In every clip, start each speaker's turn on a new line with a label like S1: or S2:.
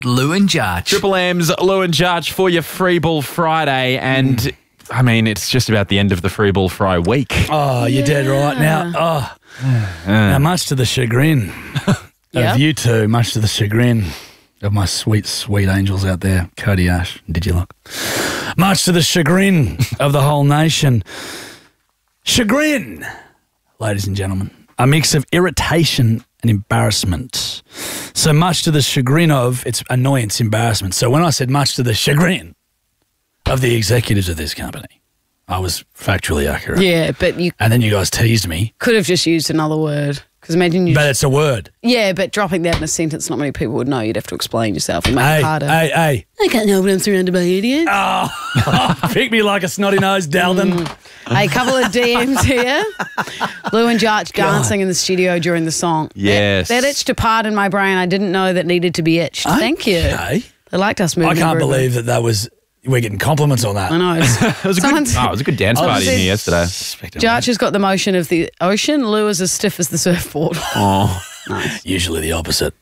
S1: Lou and Jarch.
S2: Triple M's Lou and Jarch for your Free Ball Friday. And, I mean, it's just about the end of the Free Ball Fry week.
S3: Oh, you're dead right. Now, much to the chagrin of you two, much to the chagrin of my sweet, sweet angels out there, Cody Ash and Digilock. Much to the chagrin of the whole nation. Chagrin, ladies and gentlemen, a mix of irritation and embarrassment. So much to the chagrin of, it's annoyance, embarrassment. So when I said much to the chagrin of the executives of this company, I was factually accurate.
S4: Yeah, but you
S3: And then you guys teased me.
S4: could have just used another word. Because imagine you...
S3: But it's a word.
S4: Yeah, but dropping that in a sentence, not many people would know. You'd have to explain yourself and make it harder.
S3: Hey.
S4: I can't know when I'm surrounded by idiots.
S3: Pick me like a snotty-nosed Dalton.
S4: A couple of DMs here. Lou and Jarch dancing in the studio during the song.
S2: Yes.
S4: That itched a part in my brain I didn't know that needed to be itched. Thank you.
S3: Okay.
S4: They liked us moving.
S3: I can't
S4: rhythm.
S3: believe that was... We're getting compliments on that.
S4: I know.
S2: It was a good dance party in here yesterday.
S4: Jarch has got the motion of the ocean. Lou is as stiff as the surfboard.
S2: Oh.
S3: Usually the opposite.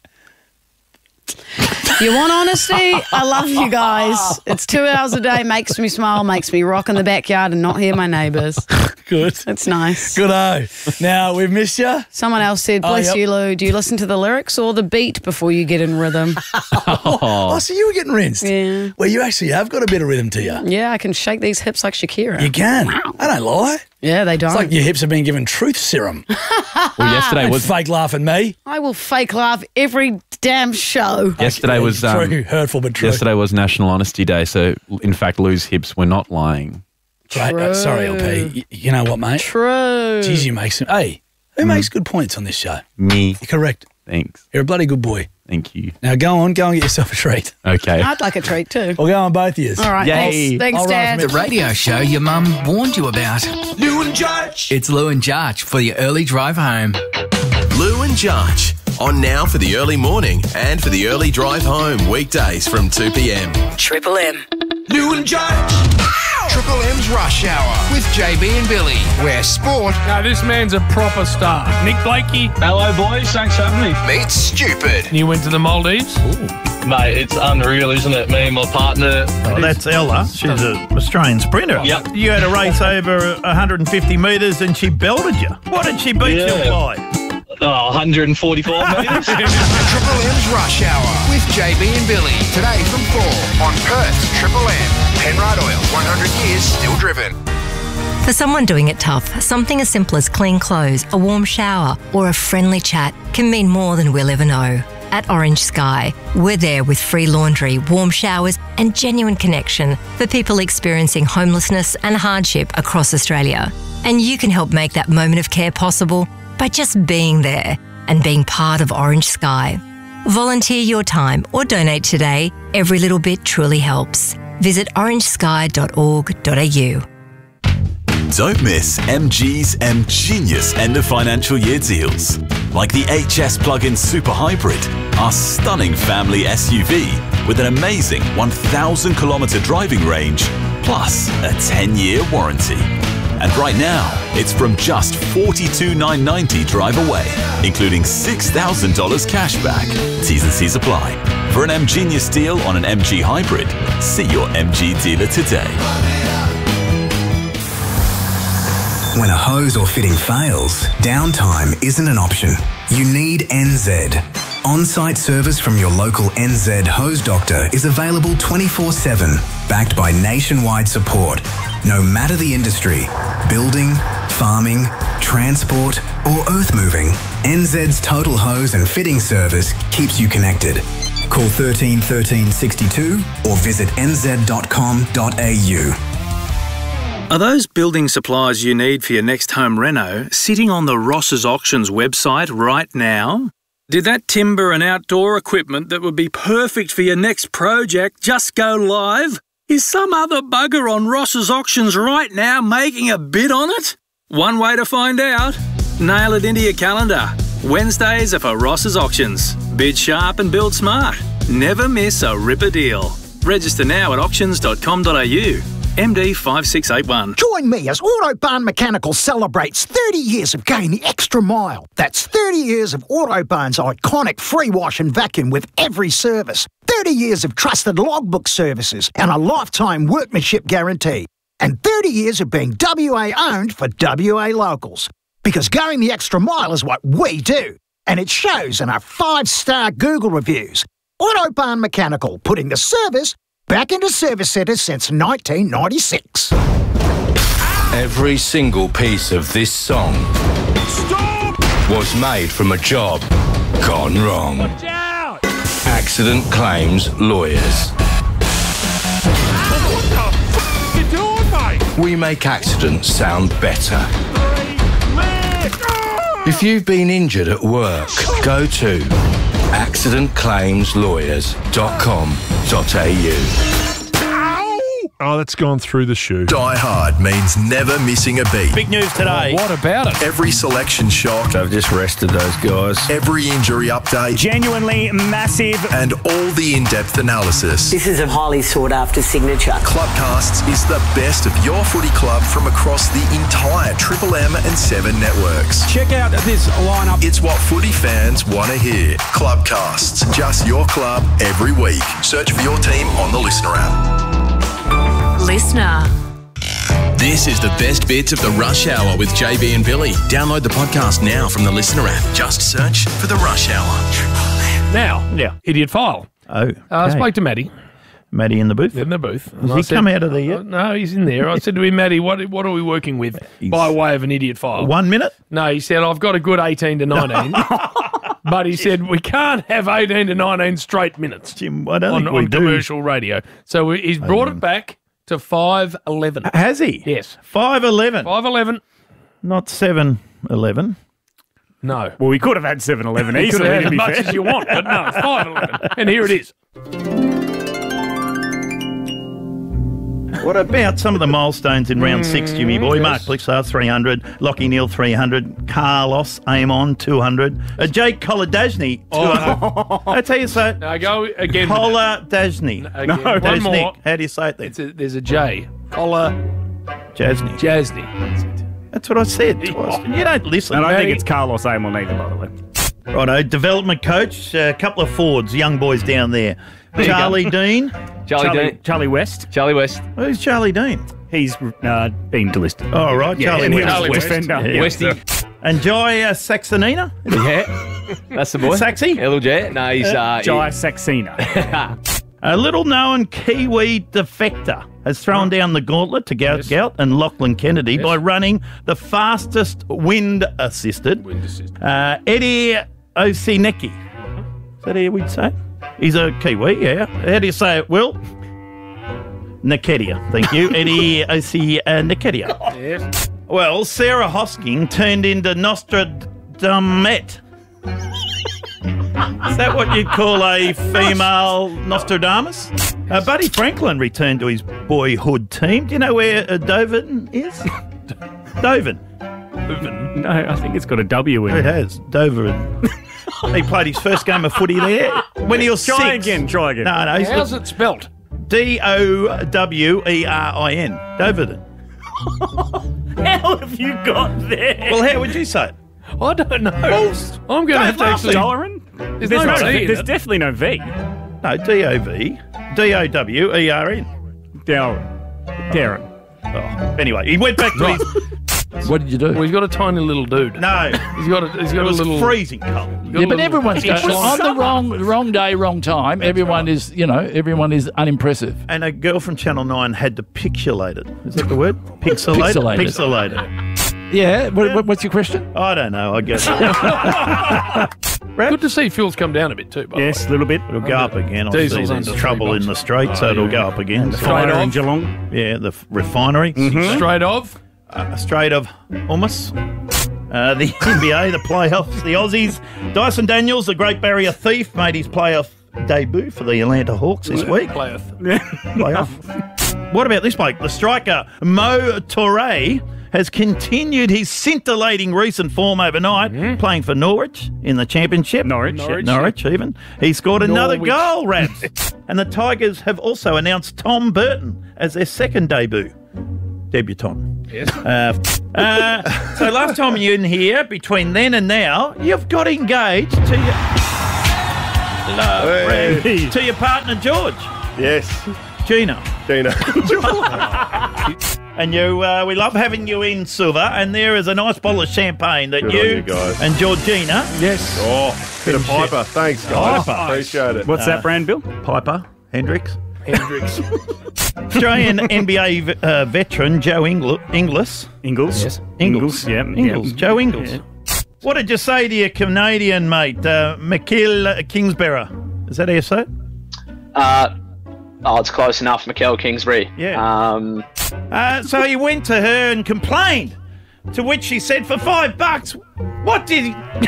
S4: You want honesty? I love you guys. It's 2 hours a day, makes me smile, makes me rock in the backyard and not hear my neighbours.
S3: Good.
S4: It's nice.
S3: Good-o. Now, we've missed you.
S4: Someone else said, bless you, Lou. Do you listen to the lyrics or the beat before you get in rhythm?
S3: Oh, so you were getting rinsed.
S4: Yeah.
S3: Well, you actually have got a bit of rhythm to you.
S4: Yeah, I can shake these hips like Shakira.
S3: You can. I don't lie.
S4: Yeah, they don't.
S3: It's like your hips have been given truth serum.
S2: Well, yesterday was
S3: Fake laugh at me.
S4: I will fake laugh every damn show.
S2: Yesterday was
S3: true, hurtful but true.
S2: Yesterday was National Honesty Day, so in fact, Lou's hips were not lying.
S3: Right, sorry, LP. You know what, mate?
S4: True.
S3: Jeez, you make some. Hey, who makes good points on this show?
S2: Me.
S3: You're correct.
S2: Thanks.
S3: You're a bloody good boy.
S2: Thank you.
S3: Now go on, get yourself a treat.
S2: Okay.
S4: I'd like a treat too.
S3: We'll go on both of you.
S4: All right,
S2: Yay.
S4: thanks
S3: All right,
S4: Dad.
S1: The radio show your mum warned you about.
S5: Lou and Jarch.
S1: It's Lou and Jarch for your early drive home.
S5: Lou and Jarch. On now for the early morning and for the early drive home. Weekdays from 2 p.m.
S1: Triple M.
S5: Lou and Jarch. Triple M's Rush Hour.
S1: With JB and Billy, where sport
S6: No, this man's a proper star. Nick Blakey.
S7: Hello, boys. Thanks for having me.
S5: meets stupid.
S6: You went to the Maldives?
S7: Mate, it's unreal, isn't it? Me and my partner.
S8: Oh, that's Ella. She's an Australian sprinter.
S7: Yep.
S8: You had a race over 150 metres and she belted you. What did she beat you by?
S7: 144 metres.
S5: Triple M's Rush Hour.
S1: with JB and Billy.
S5: Today from 4 on Perth's Triple M. Penrite Oil, 100 years still driven.
S9: For someone doing it tough, something as simple as clean clothes, a warm shower, or a friendly chat can mean more than we'll ever know. At Orange Sky, we're there with free laundry, warm showers, and genuine connection for people experiencing homelessness and hardship across Australia. And you can help make that moment of care possible by just being there and being part of Orange Sky. Volunteer your time or donate today. Every little bit truly helps. Visit orangesky.org.au.
S10: Don't miss MG's M-Genius end of financial year deals. Like the HS Plug-in Super Hybrid, our stunning family SUV with an amazing 1,000 kilometre driving range, plus a 10-year warranty. And right now, it's from just $42,990 drive away, including $6,000 cash back. T's and C's apply. For an M-Genius deal on an MG Hybrid, see your MG dealer today.
S11: When a hose or fitting fails, downtime isn't an option. You need NZ. On-site service from your local NZ hose doctor is available 24/7, backed by nationwide support. No matter the industry, building, farming, transport or earth moving, NZ's total hose and fitting service keeps you connected. Call 13 13 62 or visit nz.com.au.
S12: Are those building supplies you need for your next home reno sitting on the Ross's Auctions website right now? Did that timber and outdoor equipment that would be perfect for your next project just go live? Is some other bugger on Ross's Auctions right now making a bid on it? One way to find out. Nail it into your calendar. Wednesdays are for Ross's Auctions. Bid sharp and build smart. Never miss a ripper deal. Register now at auctions.com.au. MD5681.
S13: Join me as Autobarn Mechanical celebrates 30 years of going the extra mile. That's 30 years of Autobarn's iconic free wash and vacuum with every service. 30 years of trusted logbook services and a lifetime workmanship guarantee. And 30 years of being WA owned for WA locals. Because going the extra mile is what we do. And it shows in our 5-star Google reviews. Autobarn Mechanical, putting the service back into service centres since 1996.
S14: Every single piece of this song was made from a job gone wrong.
S6: Watch out!
S14: Accident Claims Lawyers.
S6: What the f*** you doing, mate?
S14: We make accidents sound better. If you've been injured at work, go to accidentclaimslawyers.com.au.
S6: Oh, that's gone through the shoe.
S5: Die Hard means never missing a beat.
S8: Big news today.
S6: What about it?
S5: Every selection shock.
S15: I've just rested those guys.
S5: Every injury update.
S16: Genuinely massive.
S5: And all the in-depth analysis.
S17: This is a highly sought-after signature.
S5: Clubcasts is the best of your footy club from across the entire Triple M and 7 networks.
S16: Check out this lineup.
S5: It's what footy fans want to hear. Clubcasts. Just your club every week. Search for your team on the Listener app.
S18: Listener.
S5: This is the best bits of the Rush Hour with JB and Billy. Download the podcast now from the Listener app. Just search for the Rush Hour.
S6: Now, Idiot File.
S8: Oh,
S6: I spoke to Maddie.
S8: Maddie in the booth?
S6: In the booth.
S8: Has he come out of there yet?
S6: No, he's in there. I said to him, Maddie, what are we working with by way of an Idiot File?
S8: 1 minute?
S6: No, he said, I've got a good 18 to 19. But he said, we can't have 18 to 19 straight minutes
S8: Jim, I don't think we
S6: on
S8: do.
S6: commercial radio. So he's brought it back to 5:11.
S8: Has he?
S6: Yes.
S8: 5:11.
S6: 5:11.
S8: Not 7:11.
S6: No.
S16: Well, we could have had 7-11
S6: You could
S16: easily,
S6: have
S16: to
S6: had
S16: be
S6: as much
S16: fair.
S6: as you want, but no, it's 5:11. And here it is.
S8: What about some of the milestones in round 6, Jimmy boy?
S6: yes.
S8: Mark Blixar, 300. Lockie Neal, 300. Carlos Amon, 200. Jake Koladajny, 200. I tell you so.
S6: Now go again.
S8: Koladajny.
S6: Again. One more.
S8: How do you say it then?
S6: There's a J. Kola
S8: Jasny.
S6: Jasny.
S8: That's what I said twice. You don't listen.
S16: And I think it's Carlos Amon either, by the way.
S8: Righto, development coach, a couple of Fords, young boys down there. Charlie Dean.
S16: Charlie West.
S2: Charlie West.
S8: Who's Charlie Dean?
S16: He's been delisted.
S8: Oh, right,
S16: Yeah,
S8: Charlie
S16: and he
S8: West.
S16: was a defender.
S8: Yeah.
S2: Westy.
S8: And Jai Saxonina?
S2: Yeah. That's the boy.
S8: Saxy?
S2: LJ. No, he's...
S16: Jai Saxena.
S8: A little-known Kiwi defector has thrown down the gauntlet to Gout and Lachlan Kennedy by running the fastest wind-assisted Eddie Osinecki. Is that how we'd say? He's a Kiwi, yeah. How do you say it, Will? Nikedia. Thank you. Eddie Nikedia.
S6: Yes.
S8: Well, Sarah Hosking turned into Nostradamus. Is that what you'd call a female Nostradamus? Buddy Franklin returned to his boyhood team. Do you know where Doven is? Doven.
S16: No, I think it's got a W in
S8: It
S16: it.
S8: has. Doven. He played his first game of footy there when he was
S16: Try
S8: 6.
S16: again.
S8: No, he's
S6: How's it spelt?
S8: Dowerin. Doverton.
S16: How have you got there?
S8: Well, how would you say it?
S6: I don't know. I'm going to have to actually...
S16: Dowerin?
S6: There's no T in
S16: There's
S6: it.
S16: definitely no V.
S8: No, Doverin. Dowerin.
S16: Darren.
S8: Oh, anyway, he went back to his...
S3: What did you do?
S6: Well, he's got a tiny little dude.
S8: No.
S6: He's got
S8: It
S6: a
S8: was
S6: little...
S8: freezing cold.
S3: Yeah, but everyone's going on the wrong day, wrong time. Everyone is, everyone is unimpressive.
S8: And a girl from Channel 9 had to pixelate it. Is that the word? Pixelate?
S3: Pixelate.
S8: Pixelate.
S3: Yeah. What's your question?
S8: I don't know, I guess.
S6: Good to see fuel's come down a bit too, by the way.
S16: Yes, a little bit.
S8: It'll go up again.
S6: Diesel's
S8: Obviously, there's
S6: under
S8: trouble
S6: $3.
S8: in the street, so it'll go up again.
S16: The fire in Geelong.
S8: Yeah, the refinery.
S6: Straight off.
S8: Straight of Hummus. The NBA, the playoffs, the Aussies. Dyson Daniels, the Great Barrier Thief, made his playoff debut for the Atlanta Hawks this week. Playoff. What about this bloke? The striker Mo Toure has continued his scintillating recent form overnight, playing for Norwich in the Championship. Norwich even. He scored another goal, Rabs. And the Tigers have also announced Tom Burton as their second debutant.
S6: Yes.
S8: So last time you were in here, between then and now, you've got engaged to your partner George.
S15: Yes.
S8: Gina. And we love having you in, Silver. And there is a nice bottle of champagne that
S15: Good on you guys.
S8: and Georgina.
S6: Yes.
S15: Oh, bit of Piper. Thanks, guys. Appreciate it.
S2: What's that brand, Bill?
S8: Piper. Hendricks.
S6: Australian
S8: NBA veteran Joe Ingles.
S2: Ingles.
S8: Ingles.
S2: Yeah.
S8: Ingles. Joe Ingles. Yeah. What did you say to your Canadian mate, Mikel Kingsbury? Is that how you say it?
S19: It's close enough, Mikel Kingsbury.
S8: Yeah. So he went to her and complained, to which she said, for $5, what did he...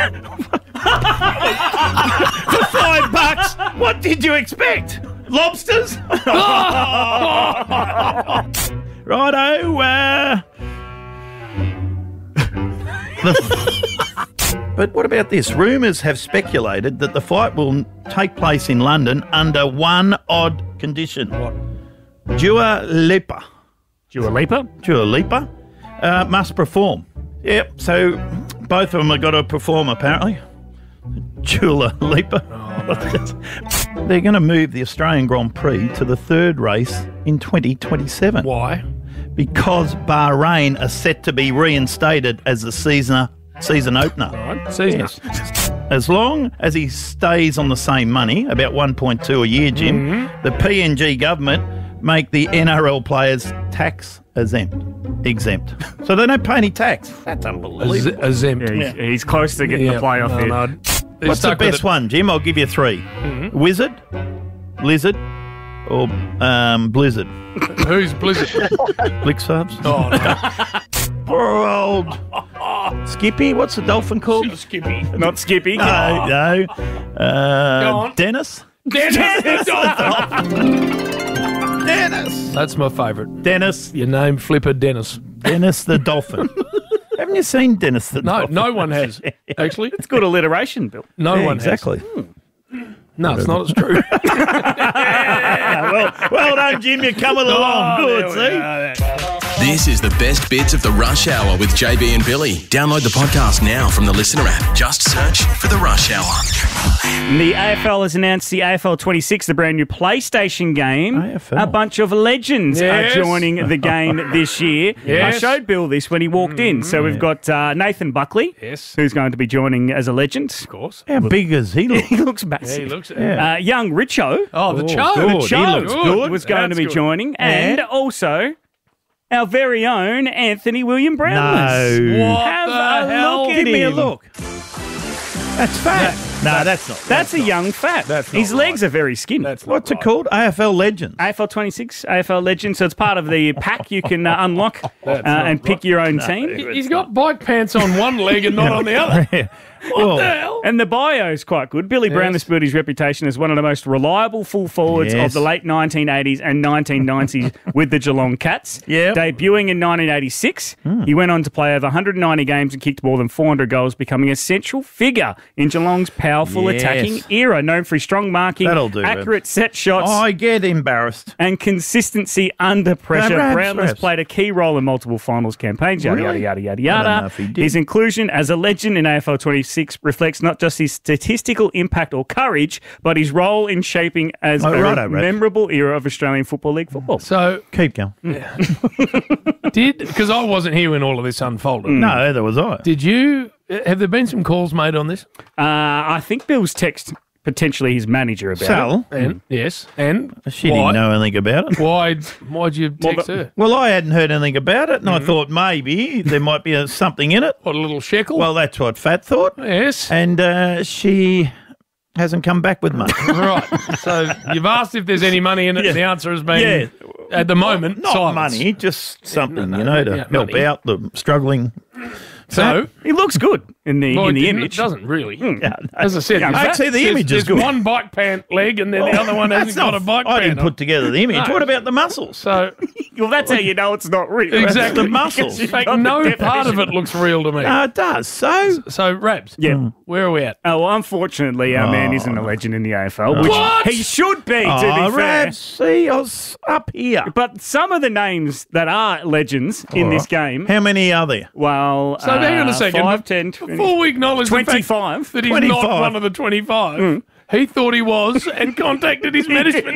S8: For $5, what did you expect? Lobsters? Righto. But what about this? Rumours have speculated that the fight will take place in London under one odd condition. What? Dua Lipa must perform. Yep, so both of them have got to perform, apparently. Dua Lipa. They're going to move the Australian Grand Prix to the third race in 2027.
S6: Why?
S8: Because Bahrain are set to be reinstated as the season opener.
S6: Right, season.
S8: Yes. As long as he stays on the same money, about 1.2 a year, Jim, the PNG government make the NRL players tax exempt. So they don't pay any tax. That's unbelievable.
S6: Exempt.
S2: Yeah, he's close to getting the playoff here.
S8: What's the best one, Jim? I'll give you three. Wizard, Lizard, or Blizzard?
S6: Who's Blizzard?
S8: Blixards.
S6: Oh, no.
S8: Poor old Skippy. What's the dolphin called?
S6: Skippy.
S2: Not Skippy.
S8: No. Dennis.
S6: Dennis.
S8: Dennis.
S6: That's my favourite.
S8: Dennis.
S6: Your name, Flipper Dennis.
S8: Dennis the dolphin. Haven't you seen Dennis the dolphin?
S6: No one has, actually.
S2: It's good alliteration, Bill.
S6: No one
S8: exactly.
S6: has. No, it's not. It's true.
S8: well done, Jim. You're coming along. Good, see?
S5: This is the best bits of the Rush Hour with JB and Billy. Download the podcast now from the Listener app. Just search for the Rush Hour.
S2: The AFL has announced the AFL 26, the brand new PlayStation game.
S8: AFL.
S2: A bunch of legends are joining the game this year.
S6: Yes.
S2: I showed Bill this when he walked in. So we've got Nathan Buckley, who's going to be joining as a legend.
S6: Of course.
S8: How big is he?
S2: He looks massive.
S6: Yeah, he looks.
S2: Young Richo.
S6: Oh, the Cho.
S2: The
S8: Good.
S2: Cho
S8: He looks good.
S2: was going to be joining. And also our very own Anthony William Brownless.
S8: No.
S6: What
S2: Have
S6: the
S2: a
S6: hell?
S2: look at
S8: Give me a
S2: him.
S8: look. That's fat. No, that's not.
S2: That's a young fat.
S6: That's not
S2: His legs are very skinny.
S8: What's it called? AFL Legends.
S2: AFL 26, AFL Legends. So it's part of the pack you can unlock and pick your own team.
S6: He's got bike pants on one leg and not on the other. What the hell?
S2: And the bio is quite good. Billy Brownless built his reputation as one of the most reliable full forwards of the late 1980s and 1990s with the Geelong Cats. Debuting in 1986, he went on to play over 190 games and kicked more than 400 goals, becoming a central figure in Geelong's powerful attacking era. Known for his strong marking, accurate set shots.
S8: I get embarrassed.
S2: And consistency under pressure. Brownless played a key role in multiple finals campaigns. Yada, yada, yada, yada, yada. His inclusion as a legend in AFL 26 reflects not just his statistical impact or courage, but his role in shaping as a memorable era of Australian Football League football.
S6: So
S8: keep going.
S6: Because I wasn't here when all of this unfolded.
S8: No, neither was I.
S6: Did you? Have there been some calls made on this?
S2: I think Bill's text potentially his manager about
S8: Sal?
S2: it.
S6: And yes, and
S8: she didn't know anything about it.
S6: Why'd you text her?
S8: Well, I hadn't heard anything about it, and I thought maybe there might be something in it.
S6: What, a little shekel?
S8: Well, that's what Fat thought.
S6: Yes.
S8: And she hasn't come back with much.
S6: Right. So you've asked if there's any money in it, and the answer has been, at the moment,
S8: not
S6: silence.
S8: money, just something, to help out the struggling
S6: So
S2: he looks good in the image.
S6: It doesn't really. As I said,
S8: actually, the image is good.
S6: One bike pant leg, and then the other one hasn't got a bike pant.
S8: I didn't put together the image.
S6: No.
S8: What about the muscles?
S6: So,
S2: well, that's how you know it's not real.
S6: Exactly,
S8: the muscles.
S6: In fact, no part of it looks real to me.
S8: No, it does. So
S6: Rabs, where are we at?
S2: Oh, well, unfortunately, our man isn't a legend in the AFL, which
S6: What?
S2: he should be, to be fair.
S8: Rabs, see, I was up here.
S2: But some of the names that are legends in this game.
S8: How many are there?
S2: Well,
S6: So hang on a second.
S2: 5, 10,
S6: Before we acknowledge
S2: 25.
S6: the fact that he's not one of the 25, he thought he was and contacted his management